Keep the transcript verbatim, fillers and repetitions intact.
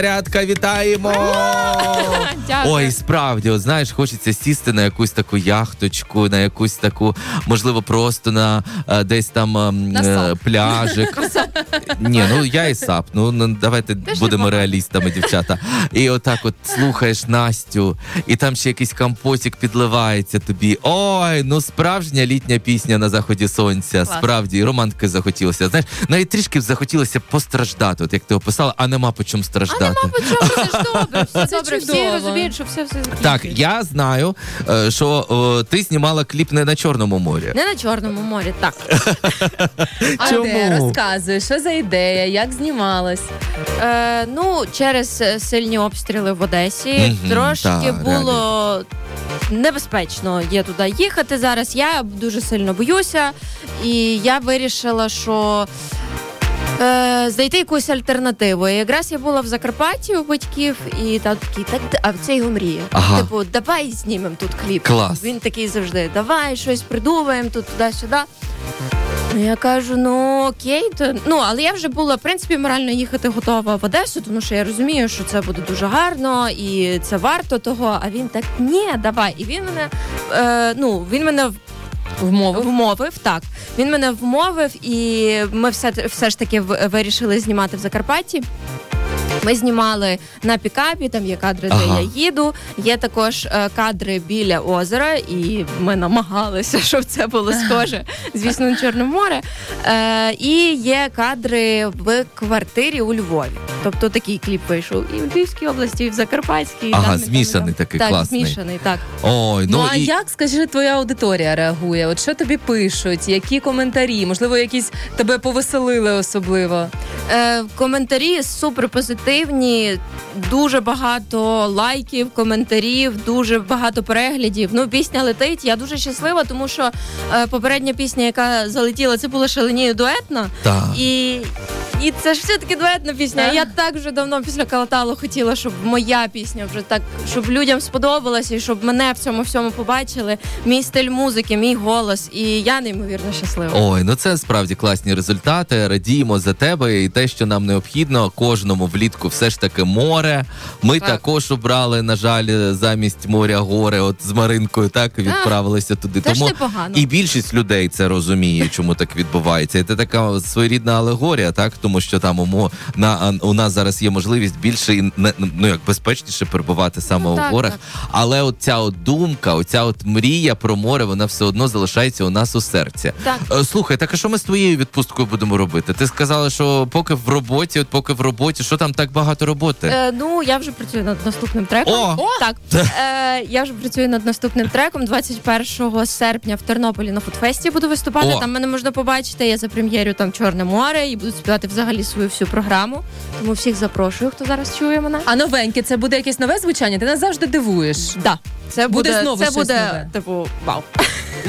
Рядка, вітаємо! Ой, справді, от, знаєш, хочеться сісти на якусь таку яхточку, на якусь таку, можливо, просто на а, десь там а, пляжик. Ні, ну я і сап, ну, ну давайте Теж будемо реалістами, дівчата. І отак от слухаєш Настю, і там ще якийсь компотик підливається тобі. Ой, ну справжня літня пісня на заході сонця. Клас. Справді, і романтики захотілося. Знаєш, навіть трішки захотілося постраждати, от як ти описала, а нема по чому страждати. А нема по чому, це ж добре, все це добре, всі розуміють, що все все закінчується. Так, я знаю, що о, ти знімала кліп не на Чорному морі. Не на Чорному морі, так. Чому? А де? Розказуй, що за ідея, як знімалась? Е, ну, через сильні обстріли в Одесі. Mm-hmm, трошки та, було реально небезпечно є туди їхати зараз. Я дуже сильно боюся, і я вирішила, що знайти якусь альтернативу. І якраз я була в Закарпатті у батьків, і там такий, так, а це його мрія. Ага. Типу, давай знімемо тут кліп. Клас. Він такий завжди, давай щось придумаємо тут, туди-сюди. Ну, я кажу, ну окей, то... ну, але я вже була, в принципі, морально їхати готова в Одесу, тому що я розумію, що це буде дуже гарно, і це варто того, а він так, ні, давай. І він мене, е, ну, він мене Вмовив? Вмовив, так. Він мене вмовив, і ми все, все ж таки вирішили знімати в Закарпатті. Ми знімали на пікапі, там є кадри, де ага. я їду, є також е, кадри біля озера, і ми намагалися, щоб це було схоже, звісно, на Чорне море. Е, і є кадри в квартирі у Львові. Тобто такий кліп вийшов і в Львівській області, і в Закарпатській. Ага, там, змішаний там, такий, так, класний. змішаний, так. Ой, ну, ну а і... як, скажи, твоя аудиторія реагує? От що тобі пишуть? Які коментарі? Можливо, якісь тебе повеселили особливо? Е, коментарі супер позитивні, дуже багато лайків, коментарів, дуже багато переглядів. Ну, пісня летить, я дуже щаслива, тому що е, попередня пісня, яка залетіла, це була «Шаленію» дуетна. Так. І, і це ж все-таки дуетна пісня. Так. Я так вже давно після «Калаталу» хотіла, щоб моя пісня вже так, щоб людям сподобалася, і щоб мене в цьому всьому побачили. Мій стиль музики, мій голос, і я неймовірно щаслива. Ой, ну це справді класні результати. Радіємо за тебе і те, що нам необхідно кожному влітку все ж таки море. Ми так. також обрали, на жаль, замість моря гори, от з Маринкою так відправилися туди. Теж тому непогано. І більшість людей це розуміє, чому так відбувається. І це така своєрідна алегорія, так, тому що там у, на, у нас зараз є можливість більше і ну, як безпечніше перебувати саме ну, у так, горах. Так. Але от ця от думка, оця от мрія про море, вона все одно залишається у нас у серці. Так. Слухай, так а що ми з твоєю відпусткою будемо робити? Ти сказала, що поки в роботі, от поки в роботі, що там так багато роботи? Е, ну, я вже працюю над наступним треком. О! О! Так. Е, я вже працюю над наступним треком. двадцять першого серпня в Тернополі на Фудфесті буду виступати. О! Там мене можна побачити. Я запрем'єрю там «Чорне море» і буду співати взагалі свою всю програму. Тому всіх запрошую, хто зараз чує мене. А новеньке, це буде якесь нове звучання? Ти нас завжди дивуєш. Да. Це буде, буде знову це щось буде, нове. Типу, вау.